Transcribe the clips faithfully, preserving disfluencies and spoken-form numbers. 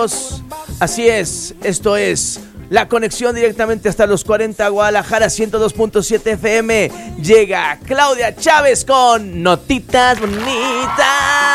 amigos, así es, esto es la conexión directamente hasta los cuarenta Guadalajara ciento dos punto siete F M. Llega Claudia Chávez con Notitas Bonitas.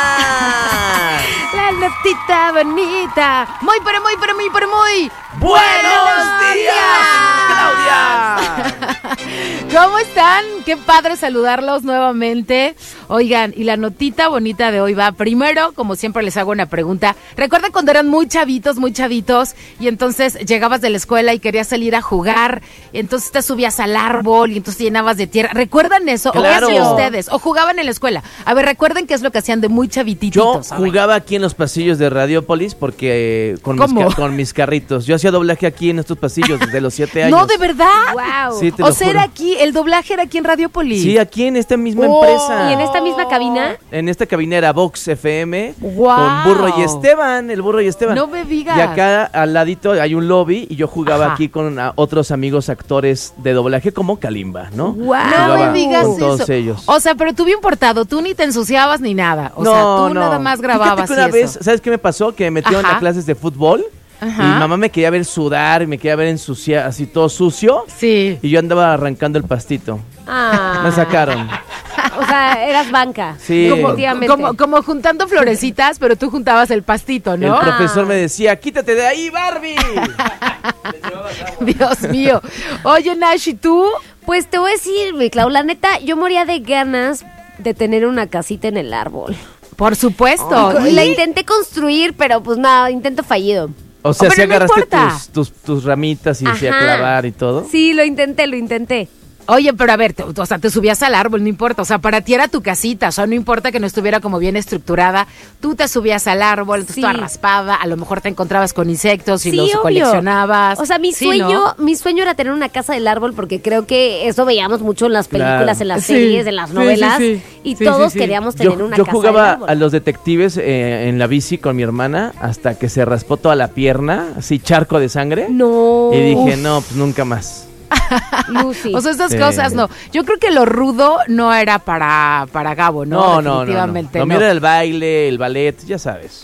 La notita bonita. Muy, pero muy, pero muy, pero muy. ¡Buenos días, Claudia! ¿Cómo están? Qué padre saludarlos nuevamente. Oigan, y la notita bonita de hoy va, primero, como siempre les hago una pregunta. ¿Recuerdan cuando eran muy chavitos, muy chavitos, y entonces llegabas de la escuela y querías salir a jugar, y entonces te subías al árbol y entonces te llenabas de tierra? ¿Recuerdan eso? Claro. ¿O qué hacían ustedes? ¿O jugaban en la escuela? A ver, recuerden qué es lo que hacían de muy chavititos. Yo jugaba aquí en los pasillos de Radiopolis porque eh, con, mis ¿Cómo? ca- con mis carritos. Yo hacía doblaje aquí en estos pasillos desde los siete años. No, ¿de verdad? Wow. Sí, te O lo sea, juro. era aquí, el doblaje era aquí en Radiopolis. Sí, aquí en esta misma Oh. empresa. ¿Y en esta misma cabina? En esta cabina era Vox F M. Wow. Con Burro y Esteban, el Burro y Esteban. No me digas. Y acá al ladito hay un lobby y yo jugaba Ajá. aquí con a, otros amigos actores de doblaje como Kalimba, ¿no? Wow. Jugaba No me digas con todos eso. ellos. O sea, pero tú bien portado, tú ni te ensuciabas ni nada. O no, sea, tú no. nada más Fíjate grababas que una y vez, eso. ¿sabes qué me pasó? Que me metieron Ajá. a clases de fútbol. Ajá. Y mi mamá me quería ver sudar y me quería ver ensuciar, así todo sucio. Sí. Y yo andaba arrancando el pastito. Ah. Me sacaron. O sea, eras banca. Sí. Como, Definitivamente. como, como juntando florecitas, pero tú juntabas el pastito, El ¿no? profesor me decía, quítate de ahí, Barbie. Dios mío. Oye, Nash, ¿y tú? Pues te voy a decir, mi Clau, la neta, yo moría de ganas de tener una casita en el árbol. Por supuesto. Y la intenté construir, pero pues nada, intento fallido. O sea, Pero si no agarraste importa. tus, tus, tus ramitas y decía Ajá. clavar y todo. Sí, lo intenté, lo intenté. Oye, pero a ver, te- o sea, te subías al árbol, no importa. O sea, para ti era tu casita, o sea, no importa que no estuviera como bien estructurada. Tú te subías al árbol, entonces Sí. tú arraspaba, a lo mejor te encontrabas con insectos y Sí, los obvio. coleccionabas. O sea, mi Sí, sueño, ¿no? mi sueño era tener una casa del árbol porque creo que eso veíamos mucho en las películas, Claro. en las Sí, series, en las sí, novelas sí, sí. y Sí, todos sí, sí. queríamos tener Yo, una yo casa del jugaba árbol. a los detectives eh, en la bici con mi hermana hasta que se raspó toda la pierna, así charco de sangre. No. Y dije, no, pues nunca más. Lucy. O sea, estas Sí. cosas no. Yo creo que lo rudo no era para, para Gabo, ¿no? No, no, no. no. Definitivamente Lo no. mío era el baile, el ballet, ya sabes.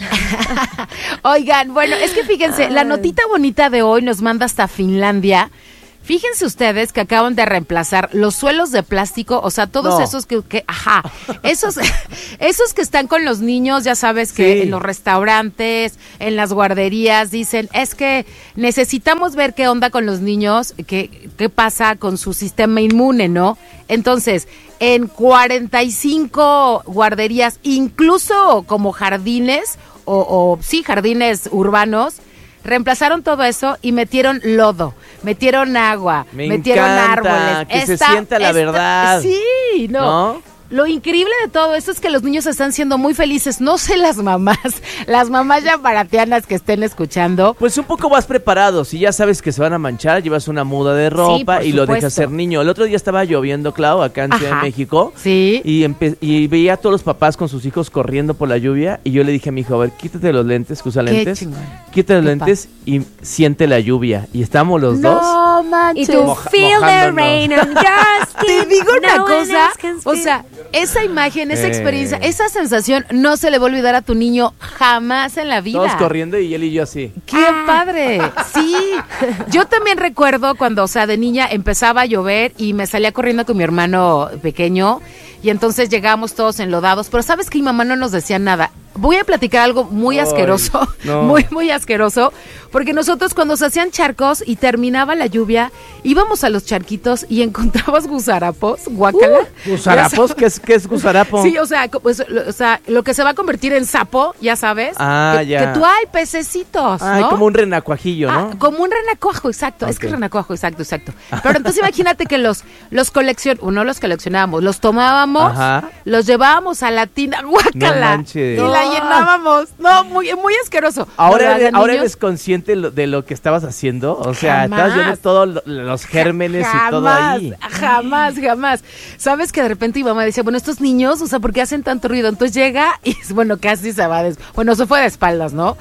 Oigan, bueno, es que fíjense, la notita bonita de hoy nos manda hasta Finlandia. Fíjense ustedes que acaban de reemplazar los suelos de plástico, o sea, todos No. esos que, que ajá, esos, esos que están con los niños, ya sabes que Sí. en los restaurantes, en las guarderías, dicen, es que necesitamos ver qué onda con los niños, qué, qué pasa con su sistema inmune, ¿no? Entonces, en cuarenta y cinco guarderías, incluso como jardines, o, o sí, jardines urbanos, reemplazaron todo eso y metieron lodo, metieron agua, Me metieron encanta, árboles. que se sienta la verdad. Sí, no. ¿No? Lo increíble de todo esto es que los niños están siendo muy felices. No sé las mamás, las mamás ya baratianas que estén escuchando. Pues un poco más preparados. Si ya sabes que se van a manchar, llevas una muda de ropa por y lo supuesto. dejas ser niño. El otro día estaba lloviendo, Clau, acá en Ciudad Ajá. de México. Sí. Y, empe- y veía a todos los papás con sus hijos corriendo por la lluvia. Y yo le dije a mi hijo, a ver, quítate los lentes, que usa Qué lentes. chingón. Quítate los Qué lentes y siente la lluvia. Y estábamos los dos. No Y manches. tú, Moja- feel the mojándonos. rain on your skin. Te digo una No one cosa, else can o feel. sea, esa imagen, esa Eh. experiencia, esa sensación no se le va a olvidar a tu niño jamás en la vida. Todos corriendo y él y yo así. ¡Qué padre! Sí, yo también recuerdo cuando, o sea, de niña empezaba a llover y me salía corriendo con mi hermano pequeño y entonces llegábamos todos enlodados, pero sabes que mi mamá no nos decía nada. Voy a platicar algo muy Ay, asqueroso, no. muy, muy asqueroso, porque nosotros cuando se hacían charcos y terminaba la lluvia, íbamos a los charquitos y encontrabas gusarapos, guácala. ¿Gusarapos? ¿Qué es, qué es gusarapo? Sí, o sea, co- pues, lo, o sea, lo que se va a convertir en sapo, ya sabes. Ah, que, ya. que tú hay pececitos, Ay, ¿no? como un renacuajillo, ¿no? Ah, como un renacuajo, exacto. Es que Ok. renacuajo, exacto, exacto. Pero entonces imagínate que los los coleccion, uno los coleccionábamos, los tomábamos, Ajá. los llevábamos a la tina, guácala, No manches. y la llenábamos. No, muy muy asqueroso. Ahora, No lo eres, hagan, ahora niños. eres consciente lo- de lo que estabas haciendo. O sea, Jamás. estabas viendo todos lo- los gérmenes y todo Jamás, ahí. Jamás, jamás. Sabes que de repente mi mamá decía, bueno, estos niños, o sea, ¿por qué hacen tanto ruido? Entonces llega y, bueno, casi se va, des- bueno, se fue de espaldas, ¿no?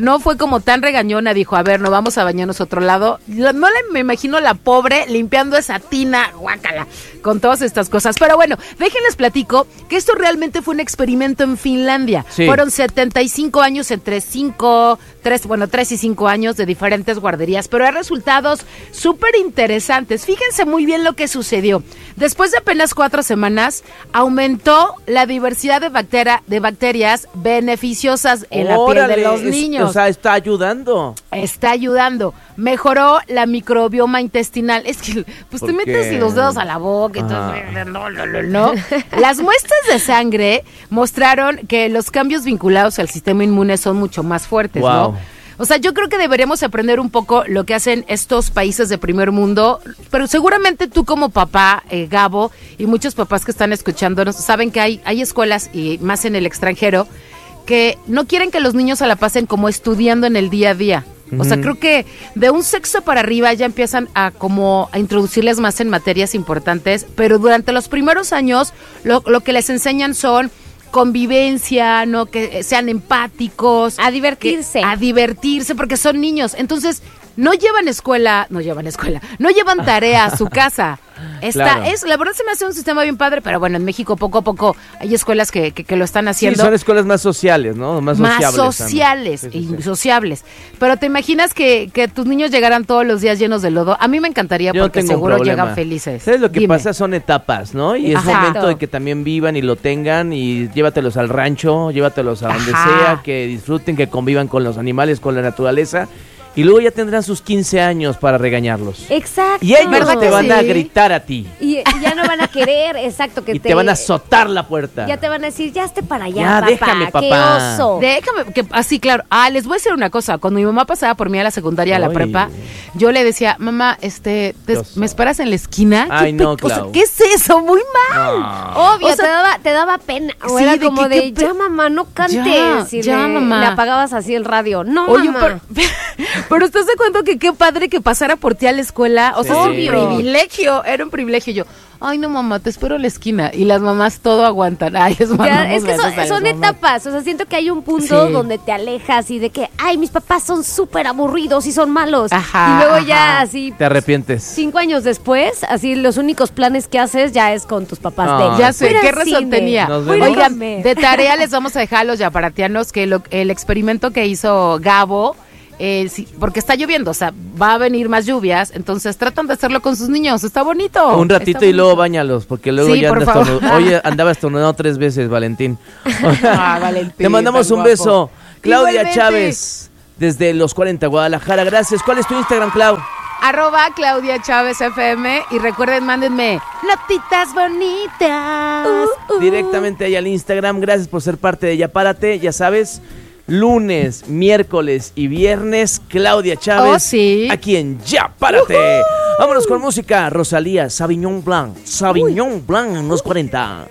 no fue como tan regañona, dijo, a ver, no vamos a bañarnos a otro lado. No le me imagino la pobre limpiando esa tina, guácala, con todas estas cosas. Pero bueno, déjenles platico que esto realmente fue un experimento en Finlandia. Sí. Fueron setenta y cinco años entre cinco, tres, bueno, tres y cinco años de diferentes guarderías, pero hay resultados súper interesantes. Fíjense muy bien lo que sucedió. Después de apenas cuatro semanas, aumentó la diversidad de, bacteria, de bacterias beneficiosas en Órale, la piel de los es- niños. o sea, está ayudando. Está ayudando. Mejoró la microbioma intestinal. Es que, pues te ¿Por metes qué? los dedos a la boca y Ajá. todo, no, no, no, no. Las muestras de sangre mostraron que los cambios vinculados al sistema inmune son mucho más fuertes, Wow. ¿no? O sea, yo creo que deberíamos aprender un poco lo que hacen estos países de primer mundo, pero seguramente tú como papá, eh, Gabo, y muchos papás que están escuchándonos, saben que hay, hay escuelas, y más en el extranjero, que no quieren que los niños se la pasen como estudiando en el día a día. O sea, creo que de un sexo para arriba ya empiezan a como a introducirles más en materias importantes, pero durante los primeros años lo, lo que les enseñan son convivencia, ¿no? Que sean empáticos. A divertirse. que- a divertirse, porque son niños. Entonces, no llevan escuela, no llevan escuela, no llevan tarea a su casa. Está, Claro. es, la verdad se me hace un sistema bien padre, pero bueno, en México poco a poco hay escuelas que, que, que lo están Sí, haciendo. son escuelas más sociales, ¿no? Más, Más sociables. sociales también. Sí, sí, y sí. sociables. Pero te imaginas que, que tus niños llegaran todos los días llenos de lodo. A mí me encantaría Yo no porque tengo un seguro problema. llegan felices. ¿Sabes lo que Dime. pasa? Son etapas, ¿no? Y es Ajá. momento de que también vivan y lo tengan y llévatelos al rancho, llévatelos a donde Ajá. sea, que disfruten, que convivan con los animales, con la naturaleza. Y luego ya tendrán sus quince años para regañarlos. Exacto. Y ellos ¿Verdad te que van a sí? gritar a ti. Y, y ya no van a querer, exacto, que Y te van a azotar la puerta. Ya te van a decir, ya esté para allá, Ya, papá, déjame, qué papá. oso. Déjame, que así, claro. Ah, les voy a decir una cosa. Cuando mi mamá pasaba por mí a la secundaria, a la Ay. prepa, yo le decía, mamá, este, te- Dios. ¿me esperas en la esquina? Ay, ¿Qué no, pe- o sea, Clau. ¿qué es eso? Muy mal. No. Obvio, O sea, te, daba, te daba pena. O sí, era de como que- de, que- ya mamá, no cantes. Ya, y ya, le, mamá. le apagabas así el radio. No, Oye, mamá. pero, pero ¿estás de cuenta que qué padre que pasara por ti a la escuela? O sea, Sí. es un privilegio, era un privilegio. Yo, ay, no, mamá, te espero en la esquina. Y las mamás todo aguantan. Ay, les Ya, mandamos es que besos son, a las son mamás. etapas, o sea, siento que hay un punto Sí. donde te alejas y de que, ay, mis papás son súper aburridos y son malos. Ajá, y luego ya ajá. así, Te arrepientes. cinco años después, así los únicos planes que haces ya es con tus papás. Ah, de, Ya sé, "Voy a ir ¿qué al razón cine, tenía? Nos voy a ir a vemos. Oigan, comer". de tarea les vamos a dejar a los yaparatianos que lo- el experimento que hizo Gabo, eh, sí, porque está lloviendo, o sea, va a venir más lluvias, entonces tratan de hacerlo con sus niños, está bonito. Un ratito está y luego bonito. bañalos, porque luego Sí, ya por andas favor. estornudando. Oye, andaba estornudando tres veces, Valentín. Ah, Valentín, Te mandamos tan un guapo. beso. Claudia Igualmente. Chávez, desde los cuarenta, Guadalajara. Gracias. ¿Cuál es tu Instagram, Clau? Arroba Claudia Chávez F M y recuerden, mándenme notitas bonitas. Uh, Directamente ahí al Instagram. Gracias por ser parte de Ya Párate. Ya sabes, lunes, miércoles y viernes, Claudia Chávez. Oh, sí. Aquí en Ya Párate. Vámonos con música. Rosalía, Sauvignon Blanc. Sauvignon Blanc en los cuarenta.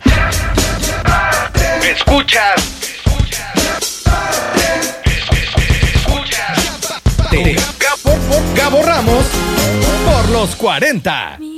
Escuchas. Escuchas. De Gabo, Gabo Ramos por los cuarenta.